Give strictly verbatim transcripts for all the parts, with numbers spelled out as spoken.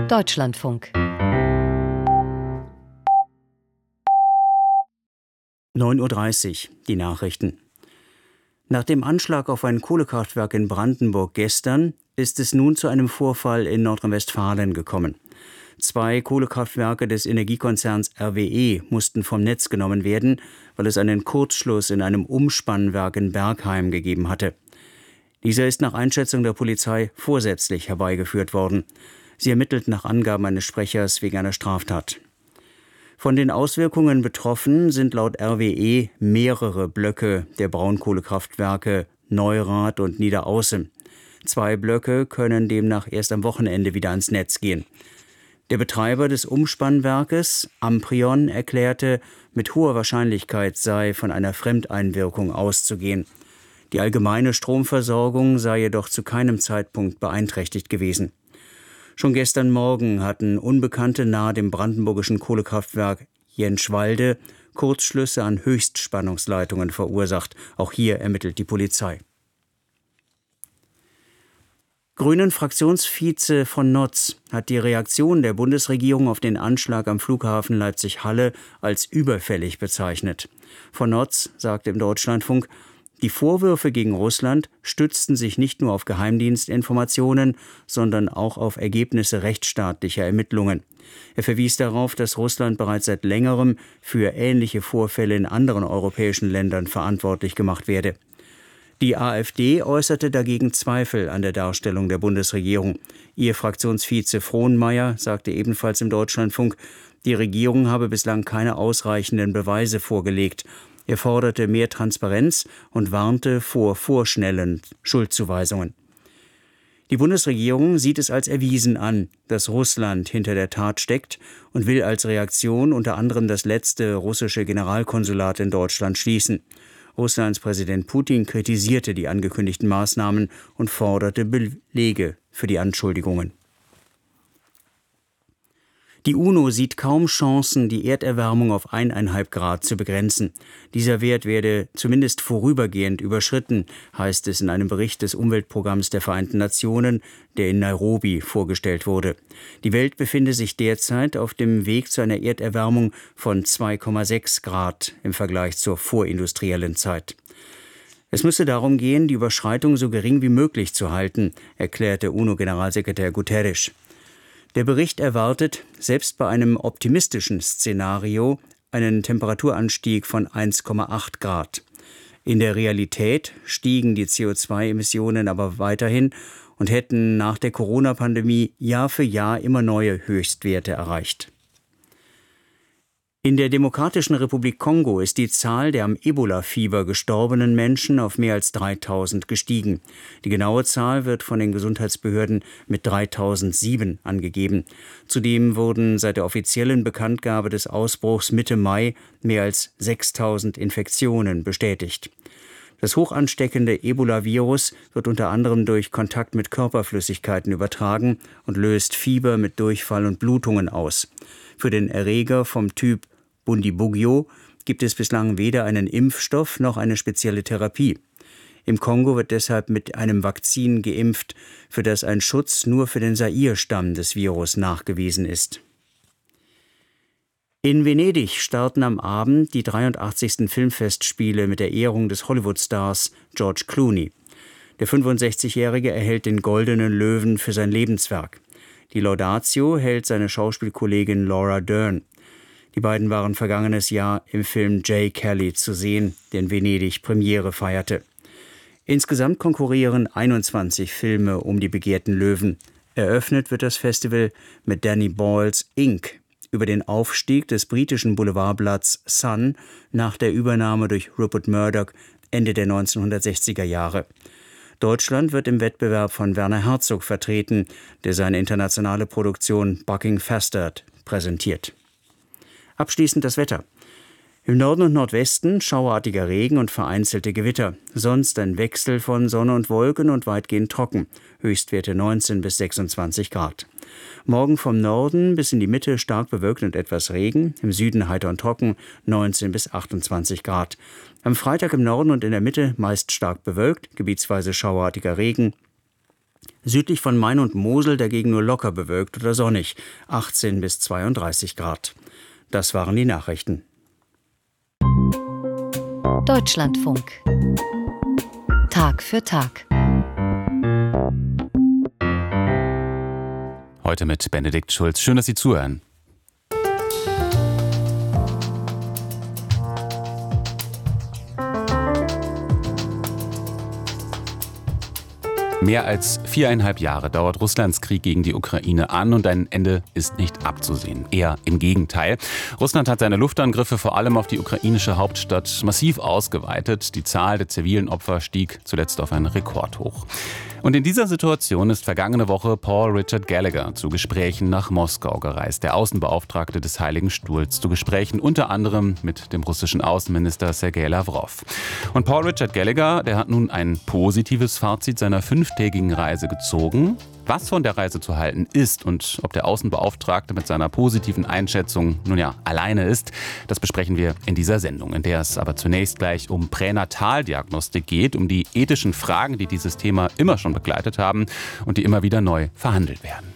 Deutschlandfunk. neun Uhr dreißig, die Nachrichten. Nach dem Anschlag auf ein Kohlekraftwerk in Brandenburg gestern ist es nun zu einem Vorfall in Nordrhein-Westfalen gekommen. Zwei Kohlekraftwerke des Energiekonzerns R W E mussten vom Netz genommen werden, weil es einen Kurzschluss in einem Umspannwerk in Bergheim gegeben hatte. Dieser ist nach Einschätzung der Polizei vorsätzlich herbeigeführt worden. Sie ermittelt nach Angaben eines Sprechers wegen einer Straftat. Von den Auswirkungen betroffen sind laut R W E mehrere Blöcke der Braunkohlekraftwerke Neurath und Niederaußem. Zwei Blöcke können demnach erst am Wochenende wieder ans Netz gehen. Der Betreiber des Umspannwerkes, Amprion, erklärte, mit hoher Wahrscheinlichkeit sei von einer Fremdeinwirkung auszugehen. Die allgemeine Stromversorgung sei jedoch zu keinem Zeitpunkt beeinträchtigt gewesen. Schon gestern Morgen hatten Unbekannte nahe dem brandenburgischen Kohlekraftwerk Jenschwalde Kurzschlüsse an Höchstspannungsleitungen verursacht. Auch hier ermittelt die Polizei. Grünen-Fraktionsvize von Notz hat die Reaktion der Bundesregierung auf den Anschlag am Flughafen Leipzig-Halle als überfällig bezeichnet. Von Notz sagte im Deutschlandfunk, die Vorwürfe gegen Russland stützten sich nicht nur auf Geheimdienstinformationen, sondern auch auf Ergebnisse rechtsstaatlicher Ermittlungen. Er verwies darauf, dass Russland bereits seit längerem für ähnliche Vorfälle in anderen europäischen Ländern verantwortlich gemacht werde. Die AfD äußerte dagegen Zweifel an der Darstellung der Bundesregierung. Ihr Fraktionsvize Frohnmeier sagte ebenfalls im Deutschlandfunk, die Regierung habe bislang keine ausreichenden Beweise vorgelegt. Er forderte mehr Transparenz und warnte vor vorschnellen Schuldzuweisungen. Die Bundesregierung sieht es als erwiesen an, dass Russland hinter der Tat steckt und will als Reaktion unter anderem das letzte russische Generalkonsulat in Deutschland schließen. Russlands Präsident Putin kritisierte die angekündigten Maßnahmen und forderte Belege für die Anschuldigungen. Die UNO sieht kaum Chancen, die Erderwärmung auf eineinhalb Grad zu begrenzen. Dieser Wert werde zumindest vorübergehend überschritten, heißt es in einem Bericht des Umweltprogramms der Vereinten Nationen, der in Nairobi vorgestellt wurde. Die Welt befinde sich derzeit auf dem Weg zu einer Erderwärmung von zwei Komma sechs Grad im Vergleich zur vorindustriellen Zeit. Es müsse darum gehen, die Überschreitung so gering wie möglich zu halten, erklärte UNO-Generalsekretär Guterres. Der Bericht erwartet, selbst bei einem optimistischen Szenario, einen Temperaturanstieg von eins Komma acht Grad. In der Realität stiegen die C O zwei Emissionen aber weiterhin und hätten nach der Corona-Pandemie Jahr für Jahr immer neue Höchstwerte erreicht. In der Demokratischen Republik Kongo ist die Zahl der am Ebola-Fieber gestorbenen Menschen auf mehr als dreitausend gestiegen. Die genaue Zahl wird von den Gesundheitsbehörden mit dreitausendsieben angegeben. Zudem wurden seit der offiziellen Bekanntgabe des Ausbruchs Mitte Mai mehr als sechstausend Infektionen bestätigt. Das hochansteckende Ebola-Virus wird unter anderem durch Kontakt mit Körperflüssigkeiten übertragen und löst Fieber mit Durchfall und Blutungen aus. Für den Erreger vom Typ Bundibugyo gibt es bislang weder einen Impfstoff noch eine spezielle Therapie. Im Kongo wird deshalb mit einem Vakzin geimpft, für das ein Schutz nur für den Zaire-Stamm des Virus nachgewiesen ist. In Venedig starten am Abend die dreiundachtzigsten Filmfestspiele mit der Ehrung des Hollywood-Stars George Clooney. Der fünfundsechzigjährige erhält den Goldenen Löwen für sein Lebenswerk. Die Laudatio hält seine Schauspielkollegin Laura Dern. Die beiden waren vergangenes Jahr im Film Jay Kelly zu sehen, der in Venedig Premiere feierte. Insgesamt konkurrieren einundzwanzig Filme um die begehrten Löwen. Eröffnet wird das Festival mit Danny Boyles Inc über den Aufstieg des britischen Boulevardblatts Sun nach der Übernahme durch Rupert Murdoch Ende der neunzehnhundertsechziger Jahre. Deutschland wird im Wettbewerb von Werner Herzog vertreten, der seine internationale Produktion Bucking Fastard präsentiert. Abschließend das Wetter. Im Norden und Nordwesten schauerartiger Regen und vereinzelte Gewitter. Sonst ein Wechsel von Sonne und Wolken und weitgehend trocken. Höchstwerte neunzehn bis sechsundzwanzig Grad. Morgen vom Norden bis in die Mitte stark bewölkt und etwas Regen. Im Süden heiter und trocken, neunzehn bis achtundzwanzig Grad. Am Freitag im Norden und in der Mitte meist stark bewölkt, gebietsweise schauerartiger Regen. Südlich von Main und Mosel dagegen nur locker bewölkt oder sonnig, achtzehn bis zweiunddreißig Grad. Das waren die Nachrichten. Deutschlandfunk. Tag für Tag. Heute mit Benedikt Schulz. Schön, dass Sie zuhören. Mehr als viereinhalb Jahre dauert Russlands Krieg gegen die Ukraine an und ein Ende ist nicht abzusehen. Eher im Gegenteil. Russland hat seine Luftangriffe vor allem auf die ukrainische Hauptstadt massiv ausgeweitet. Die Zahl der zivilen Opfer stieg zuletzt auf einen Rekordhoch. Und in dieser Situation ist vergangene Woche Paul Richard Gallagher zu Gesprächen nach Moskau gereist, der Außenbeauftragte des Heiligen Stuhls, zu Gesprächen unter anderem mit dem russischen Außenminister Sergei Lavrov. Und Paul Richard Gallagher, der hat nun ein positives Fazit seiner fünftägigen Reise gezogen. Was von der Reise zu halten ist und ob der Außenbeauftragte mit seiner positiven Einschätzung nun ja alleine ist, das besprechen wir in dieser Sendung, in der es aber zunächst gleich um Pränataldiagnostik geht, um die ethischen Fragen, die dieses Thema immer schon begleitet haben und die immer wieder neu verhandelt werden.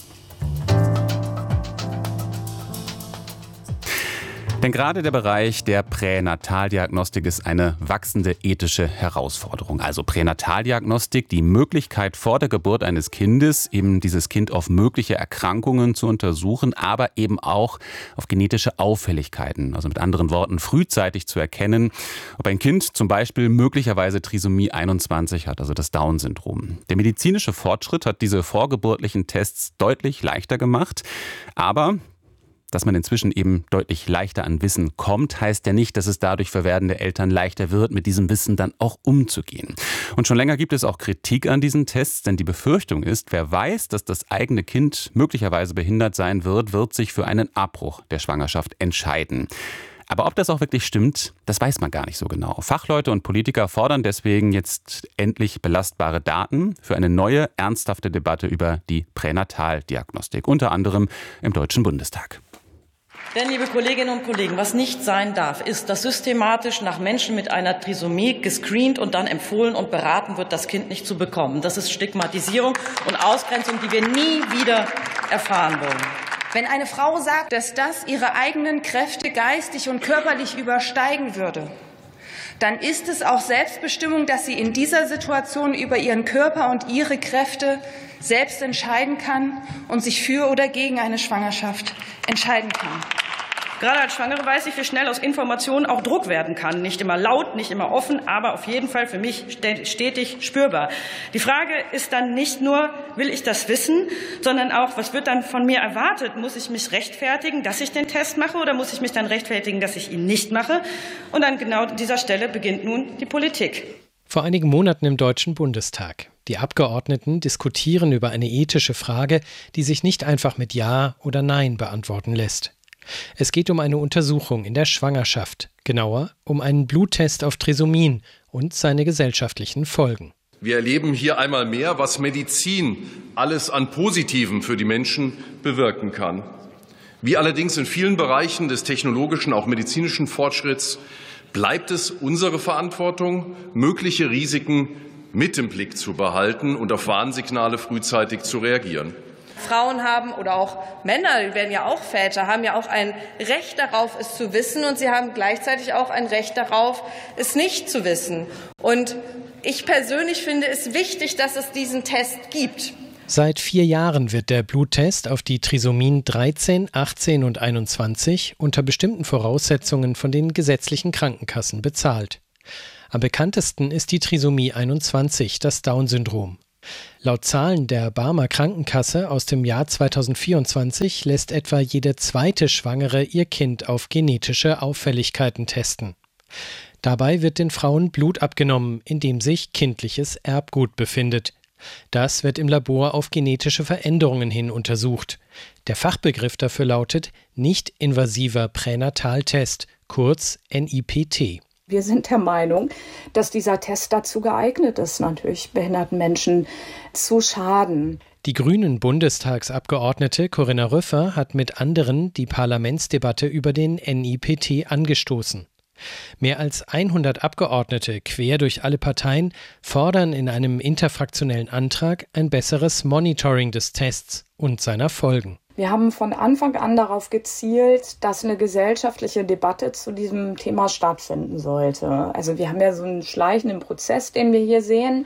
Denn gerade der Bereich der Pränataldiagnostik ist eine wachsende ethische Herausforderung. Also Pränataldiagnostik, die Möglichkeit vor der Geburt eines Kindes, eben dieses Kind auf mögliche Erkrankungen zu untersuchen, aber eben auch auf genetische Auffälligkeiten. Also mit anderen Worten, frühzeitig zu erkennen, ob ein Kind zum Beispiel möglicherweise Trisomie einundzwanzig hat, also das Down-Syndrom. Der medizinische Fortschritt hat diese vorgeburtlichen Tests deutlich leichter gemacht, aber dass man inzwischen eben deutlich leichter an Wissen kommt, heißt ja nicht, dass es dadurch für werdende Eltern leichter wird, mit diesem Wissen dann auch umzugehen. Und schon länger gibt es auch Kritik an diesen Tests, denn die Befürchtung ist, wer weiß, dass das eigene Kind möglicherweise behindert sein wird, wird sich für einen Abbruch der Schwangerschaft entscheiden. Aber ob das auch wirklich stimmt, das weiß man gar nicht so genau. Fachleute und Politiker fordern deswegen jetzt endlich belastbare Daten für eine neue, ernsthafte Debatte über die Pränataldiagnostik, unter anderem im Deutschen Bundestag. Denn, liebe Kolleginnen und Kollegen, was nicht sein darf, ist, dass systematisch nach Menschen mit einer Trisomie gescreent und dann empfohlen und beraten wird, das Kind nicht zu bekommen. Das ist Stigmatisierung und Ausgrenzung, die wir nie wieder erfahren wollen. Wenn eine Frau sagt, dass das ihre eigenen Kräfte geistig und körperlich übersteigen würde, dann ist es auch Selbstbestimmung, dass sie in dieser Situation über ihren Körper und ihre Kräfte selbst entscheiden kann und sich für oder gegen eine Schwangerschaft entscheiden kann. Gerade als Schwangere weiß ich, wie schnell aus Informationen auch Druck werden kann. Nicht immer laut, nicht immer offen, aber auf jeden Fall für mich stetig spürbar. Die Frage ist dann nicht nur, will ich das wissen, sondern auch, was wird dann von mir erwartet? Muss ich mich rechtfertigen, dass ich den Test mache, oder muss ich mich dann rechtfertigen, dass ich ihn nicht mache? Und an genau dieser Stelle beginnt nun die Politik. Vor einigen Monaten im Deutschen Bundestag. Die Abgeordneten diskutieren über eine ethische Frage, die sich nicht einfach mit Ja oder Nein beantworten lässt. Es geht um eine Untersuchung in der Schwangerschaft, genauer um einen Bluttest auf Trisomien und seine gesellschaftlichen Folgen. Wir erleben hier einmal mehr, was Medizin alles an Positivem für die Menschen bewirken kann. Wie allerdings in vielen Bereichen des technologischen, auch medizinischen Fortschritts bleibt es unsere Verantwortung, mögliche Risiken mit im Blick zu behalten und auf Warnsignale frühzeitig zu reagieren. Frauen haben oder auch Männer, die werden ja auch Väter, haben ja auch ein Recht darauf, es zu wissen, und sie haben gleichzeitig auch ein Recht darauf, es nicht zu wissen. Und ich persönlich finde es wichtig, dass es diesen Test gibt. Seit vier Jahren wird der Bluttest auf die Trisomien dreizehn, achtzehn und einundzwanzig unter bestimmten Voraussetzungen von den gesetzlichen Krankenkassen bezahlt. Am bekanntesten ist die Trisomie einundzwanzig, das Down-Syndrom. Laut Zahlen der Barmer Krankenkasse aus dem Jahr zweitausendvierundzwanzig lässt etwa jede zweite Schwangere ihr Kind auf genetische Auffälligkeiten testen. Dabei wird den Frauen Blut abgenommen, in dem sich kindliches Erbgut befindet. Das wird im Labor auf genetische Veränderungen hin untersucht. Der Fachbegriff dafür lautet nicht-invasiver Pränataltest, kurz N I P T. Wir sind der Meinung, dass dieser Test dazu geeignet ist, natürlich behinderten Menschen zu schaden. Die Grünen-Bundestagsabgeordnete Corinna Rüffer hat mit anderen die Parlamentsdebatte über den N I P T angestoßen. Mehr als hundert Abgeordnete quer durch alle Parteien fordern in einem interfraktionellen Antrag ein besseres Monitoring des Tests und seiner Folgen. Wir haben von Anfang an darauf gezielt, dass eine gesellschaftliche Debatte zu diesem Thema stattfinden sollte. Also wir haben ja so einen schleichenden Prozess, den wir hier sehen.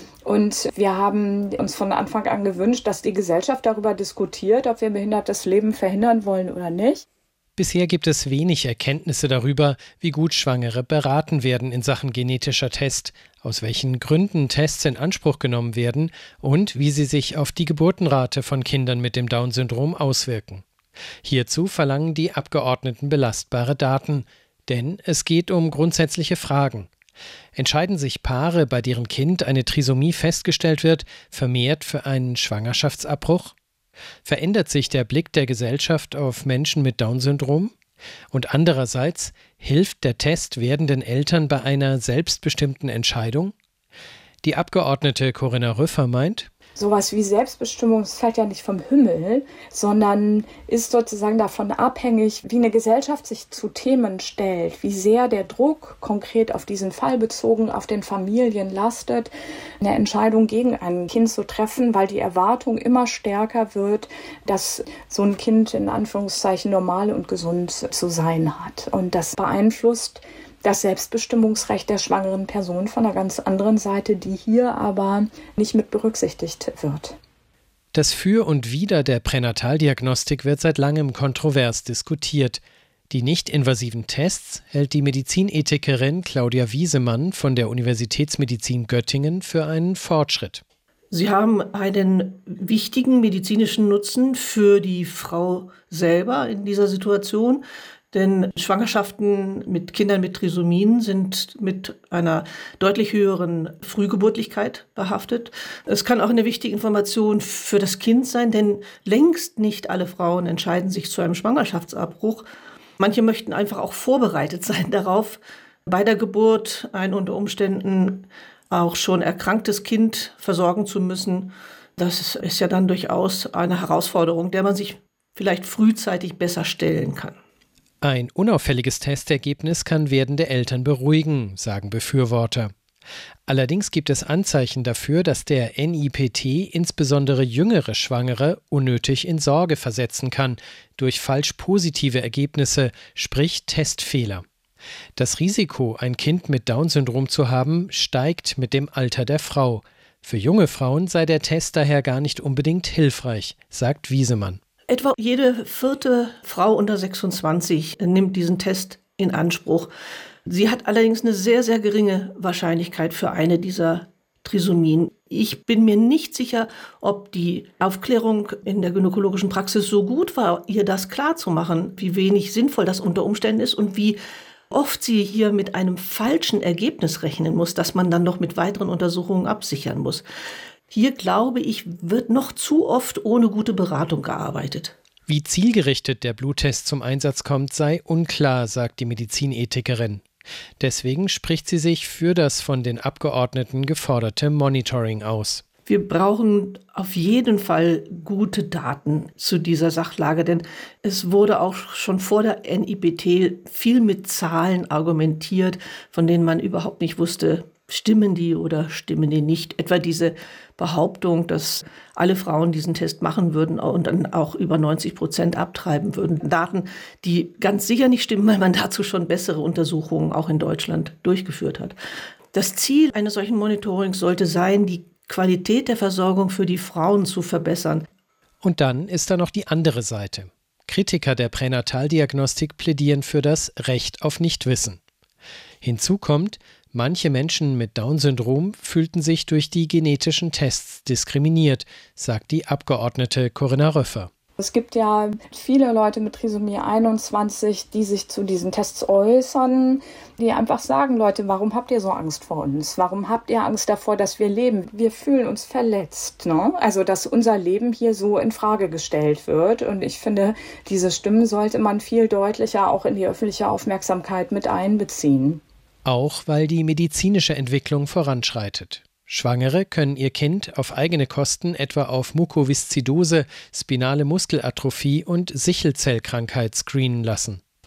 Und wir haben uns von Anfang an gewünscht, dass die Gesellschaft darüber diskutiert, ob wir behindertes Leben verhindern wollen oder nicht. Bisher gibt es wenig Erkenntnisse darüber, wie gut Schwangere beraten werden in Sachen genetischer Test, aus welchen Gründen Tests in Anspruch genommen werden und wie sie sich auf die Geburtenrate von Kindern mit dem Down-Syndrom auswirken. Hierzu verlangen die Abgeordneten belastbare Daten, denn es geht um grundsätzliche Fragen. Entscheiden sich Paare, bei deren Kind eine Trisomie festgestellt wird, vermehrt für einen Schwangerschaftsabbruch? Verändert sich der Blick der Gesellschaft auf Menschen mit Down-Syndrom? Und andererseits, hilft der Test werdenden Eltern bei einer selbstbestimmten Entscheidung? Die Abgeordnete Corinna Rüffer meint, sowas wie Selbstbestimmung fällt ja nicht vom Himmel, sondern ist sozusagen davon abhängig, wie eine Gesellschaft sich zu Themen stellt, wie sehr der Druck konkret auf diesen Fall bezogen auf den Familien lastet, eine Entscheidung gegen ein Kind zu treffen, weil die Erwartung immer stärker wird, dass so ein Kind in Anführungszeichen normal und gesund zu sein hat. Und das beeinflusst das Selbstbestimmungsrecht der schwangeren Person von einer ganz anderen Seite, die hier aber nicht mit berücksichtigt wird. Das Für und Wider der Pränataldiagnostik wird seit langem kontrovers diskutiert. Die nicht-invasiven Tests hält die Medizinethikerin Claudia Wiesemann von der Universitätsmedizin Göttingen für einen Fortschritt. Sie haben einen wichtigen medizinischen Nutzen für die Frau selber in dieser Situation. Denn Schwangerschaften mit Kindern mit Trisomien sind mit einer deutlich höheren Frühgeburtlichkeit behaftet. Es kann auch eine wichtige Information für das Kind sein, denn längst nicht alle Frauen entscheiden sich zu einem Schwangerschaftsabbruch. Manche möchten einfach auch vorbereitet sein darauf, bei der Geburt ein unter Umständen auch schon erkranktes Kind versorgen zu müssen. Das ist ja dann durchaus eine Herausforderung, der man sich vielleicht frühzeitig besser stellen kann. Ein unauffälliges Testergebnis kann werdende Eltern beruhigen, sagen Befürworter. Allerdings gibt es Anzeichen dafür, dass der N I P T insbesondere jüngere Schwangere unnötig in Sorge versetzen kann, durch falsch positive Ergebnisse, sprich Testfehler. Das Risiko, ein Kind mit Down-Syndrom zu haben, steigt mit dem Alter der Frau. Für junge Frauen sei der Test daher gar nicht unbedingt hilfreich, sagt Wiesemann. Etwa jede vierte Frau unter sechsundzwanzig nimmt diesen Test in Anspruch. Sie hat allerdings eine sehr, sehr geringe Wahrscheinlichkeit für eine dieser Trisomien. Ich bin mir nicht sicher, ob die Aufklärung in der gynäkologischen Praxis so gut war, ihr das klarzumachen, wie wenig sinnvoll das unter Umständen ist und wie oft sie hier mit einem falschen Ergebnis rechnen muss, das man dann noch mit weiteren Untersuchungen absichern muss. Hier, glaube ich, wird noch zu oft ohne gute Beratung gearbeitet. Wie zielgerichtet der Bluttest zum Einsatz kommt, sei unklar, sagt die Medizinethikerin. Deswegen spricht sie sich für das von den Abgeordneten geforderte Monitoring aus. Wir brauchen auf jeden Fall gute Daten zu dieser Sachlage, denn es wurde auch schon vor der N I P T viel mit Zahlen argumentiert, von denen man überhaupt nicht wusste, stimmen die oder stimmen die nicht. Etwa diese Behauptung, dass alle Frauen diesen Test machen würden und dann auch über neunzig Prozent abtreiben würden. Daten, die ganz sicher nicht stimmen, weil man dazu schon bessere Untersuchungen auch in Deutschland durchgeführt hat. Das Ziel eines solchen Monitorings sollte sein, die Qualität der Versorgung für die Frauen zu verbessern. Und dann ist da noch die andere Seite. Kritiker der Pränataldiagnostik plädieren für das Recht auf Nichtwissen. Hinzu kommt, manche Menschen mit Down-Syndrom fühlten sich durch die genetischen Tests diskriminiert, sagt die Abgeordnete Corinna Röffer. Es gibt ja viele Leute mit Trisomie einundzwanzig, die sich zu diesen Tests äußern, die einfach sagen, Leute, warum habt ihr so Angst vor uns? Warum habt ihr Angst davor, dass wir leben? Wir fühlen uns verletzt, ne? Also, dass unser Leben hier so in Frage gestellt wird. Und ich finde, diese Stimmen sollte man viel deutlicher auch in die öffentliche Aufmerksamkeit mit einbeziehen. Auch weil die medizinische Entwicklung voranschreitet. Schwangere können ihr Kind auf eigene Kosten etwa auf Mukoviszidose, spinale Muskelatrophie und Sichelzellkrankheit screenen lassen.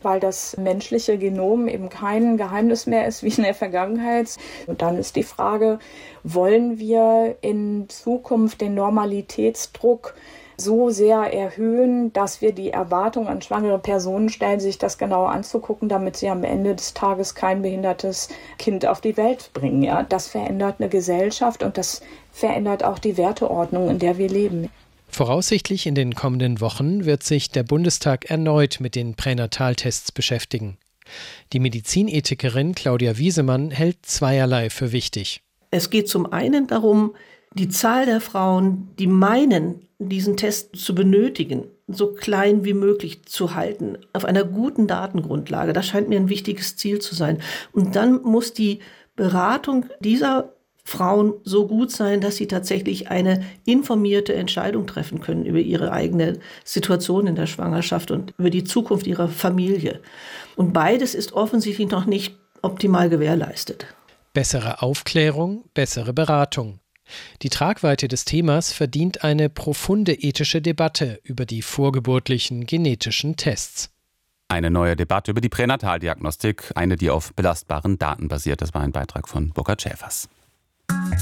weil das menschliche Genom eben kein Geheimnis mehr ist wie in der Vergangenheit. Und dann ist die Frage, wollen wir in Zukunft den Normalitätsdruck so sehr erhöhen, dass wir die Erwartung an schwangere Personen stellen, sich das genau anzugucken, damit sie am Ende des Tages kein behindertes Kind auf die Welt bringen. Ja, das verändert eine Gesellschaft und das verändert auch die Werteordnung, in der wir leben. Voraussichtlich in den kommenden Wochen wird sich der Bundestag erneut mit den Pränataltests beschäftigen. Die Medizinethikerin Claudia Wiesemann hält zweierlei für wichtig. Es geht zum einen darum, die Zahl der Frauen, die meinen, diesen Test zu benötigen, so klein wie möglich zu halten, auf einer guten Datengrundlage. Das scheint mir ein wichtiges Ziel zu sein. Und dann muss die Beratung dieser Frauen so gut sein, dass sie tatsächlich eine informierte Entscheidung treffen können über ihre eigene Situation in der Schwangerschaft und über die Zukunft ihrer Familie. Und beides ist offensichtlich noch nicht optimal gewährleistet. Bessere Aufklärung, bessere Beratung. Die Tragweite des Themas verdient eine profunde ethische Debatte über die vorgeburtlichen genetischen Tests. Eine neue Debatte über die Pränataldiagnostik, eine, die auf belastbaren Daten basiert. Das war ein Beitrag von Burkhard Schäfers.